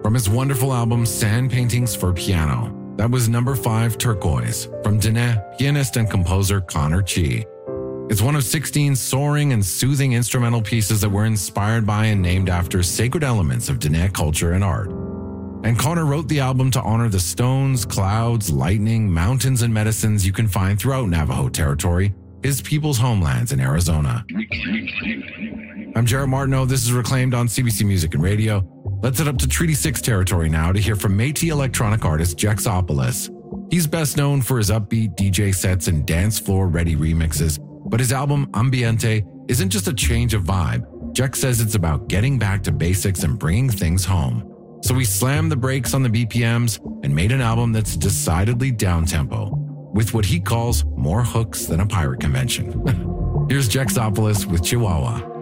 from his wonderful album Sand Paintings for Piano. That was number 5, Turquoise, from Dene pianist and composer Connor Chi. It's one of 16 soaring and soothing instrumental pieces that were inspired by and named after sacred elements of Dene culture and art. And Connor wrote the album to honor the stones, clouds, lightning, mountains, and medicines you can find throughout Navajo territory, his people's homelands in Arizona. I'm Jarrett Martineau. This is Reclaimed on CBC Music and Radio. Let's head up to Treaty 6 territory now to hear from Métis electronic artist Jexopolis. He's best known for his upbeat DJ sets and dance floor ready remixes, but his album Ambiente isn't just a change of vibe. Jex says it's about getting back to basics and bringing things home. So he slammed the brakes on the BPMs and made an album that's decidedly down-tempo, with what he calls more hooks than a pirate convention. Here's Jexopolis with Chihuahua.